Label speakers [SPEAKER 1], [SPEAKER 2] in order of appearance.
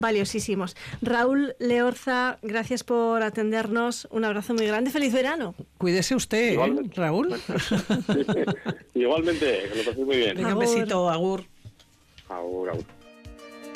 [SPEAKER 1] valiosísimos. Raúl Leorza, gracias por atendernos. Un abrazo muy grande. ¡Feliz verano!
[SPEAKER 2] Cuídese usted, Raúl.
[SPEAKER 3] Igualmente, que lo paséis muy bien.
[SPEAKER 2] Venga, un besito, agur.
[SPEAKER 3] Agur, agur.